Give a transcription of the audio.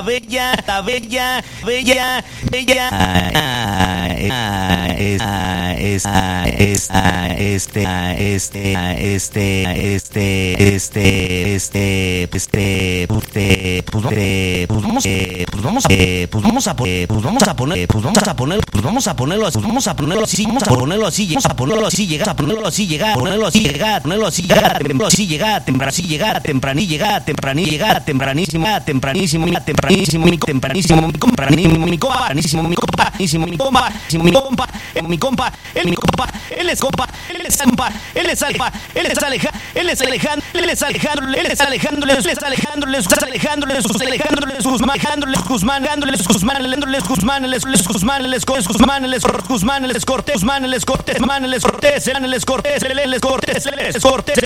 bella, bella. Vamos a ponerlo así, llega tempranísimo, mi compa, él es Cortés,